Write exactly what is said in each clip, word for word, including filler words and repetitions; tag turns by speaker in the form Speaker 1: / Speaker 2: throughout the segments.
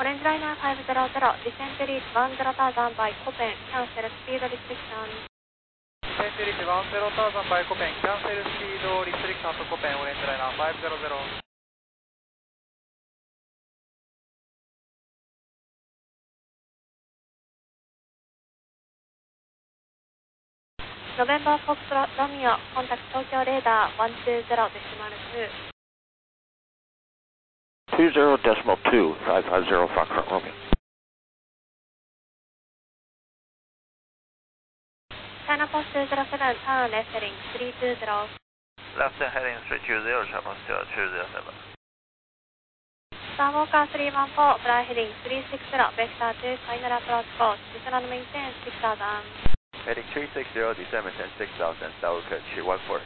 Speaker 1: オレンジライナーごひゃく、descent reach じゅうthousand by Copen, cancel speed restriction.
Speaker 2: Descent reach じゅうthousand by Copen, cancel speed restriction to Copen, オレンジライナーごひゃく。
Speaker 1: November Foxtrot Romeo, contact Tokyo radar one two zero decimal two.
Speaker 3: two zero decimal two, five five zero Foxtrot Romeo.
Speaker 1: China Post two zero seven, turn left heading three two zero.
Speaker 4: Left heading three two zero, China Post two zero seven.
Speaker 1: Star Walker three one four, fly heading three six zero, vector two, final approach course, descend maintain six thousand.
Speaker 4: Heading three six zero, descend maintain six thousand, Star Walker three one four.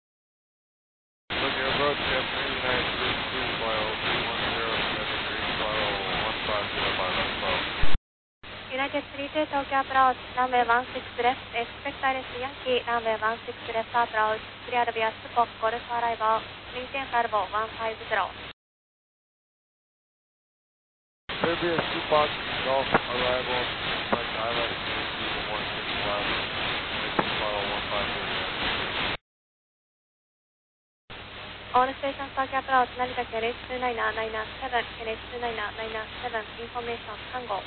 Speaker 5: Tokyo approach, Japan United three two, mile three one zero, seven three, mile one five zero, mile left twelve.
Speaker 1: United three two, Tokyo approach, runway one six left, expect Iris Yankee, runway one six left approach, clear via Spot, Golf arrival, maintain Falvo one five zero.
Speaker 5: Serbia Spot, Golf arrival, contact I L S one six left, maintain mile one five zero.
Speaker 1: All stations Tokyo approach, Narita K L H two nine nine seven, K L H two nine nine seven, information Tango.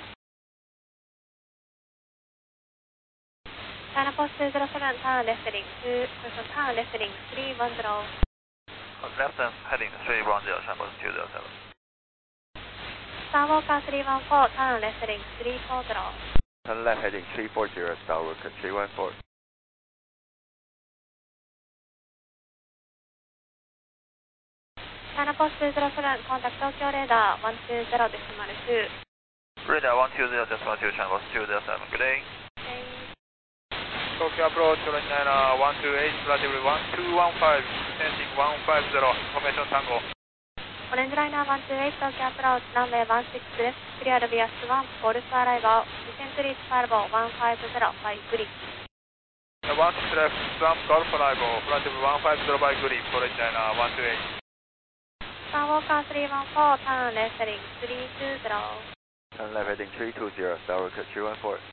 Speaker 1: China Post two zero seven, turn left heading two, turn left heading three one zero.
Speaker 4: Left heading three one zero, China Post two zero seven.
Speaker 1: Star Walker three one four, turn left heading three four zero.
Speaker 4: Turn left heading three four zero, Star Walker three one four.
Speaker 1: China Post two zero seven, contact Tokyo radar one two zero decimal two.
Speaker 4: Radar one two zero decimal two, China Post two zero seven, good day.
Speaker 1: Okay.
Speaker 2: Tokyo approach, orange liner one two eight, relatively one two one five, descending one five zero, information Tango.
Speaker 1: Orange liner one two eight, Tokyo approach, runway one six left, clear via Swan, Golf arrival, descent reach Falvo one five zero by grip.
Speaker 2: one six left, Swamp Golf arrival, relatively one five zero by grip, orange liner one two eight.
Speaker 1: Star Walker three one four, turn left heading three two zero.
Speaker 4: Turn left heading three two zero, Star Walker three one four.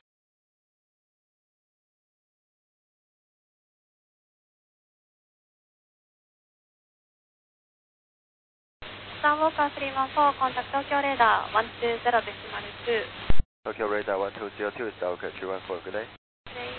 Speaker 1: Star Walker three one four, contact Tokyo radar one two zero decimal two.
Speaker 4: Tokyo radar one two zero two, Star Walker three one four, good day.
Speaker 1: Okay.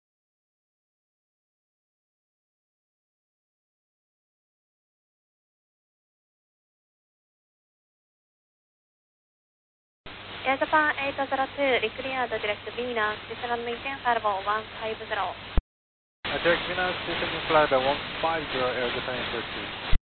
Speaker 1: Air Japan eight zero two, recleared direct Venus, descend maintain Falvo one five zero.
Speaker 5: Direct Venus, descending flight by one five zero, Air Japan eight zero two.